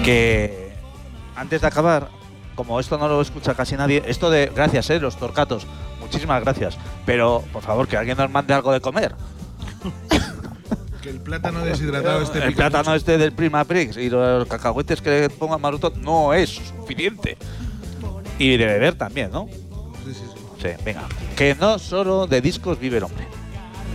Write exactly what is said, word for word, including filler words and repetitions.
que antes de acabar, como esto no lo escucha casi nadie, esto de gracias, eh, los torcatos, muchísimas gracias, pero por favor que alguien nos mande algo de comer. Que el plátano deshidratado este El plátano este del Prima Prix y los cacahuetes que le pongan Maruto no es suficiente. Y de beber también, ¿no? Sí, sí, sí. Sí, venga. Que no solo de discos vive el hombre.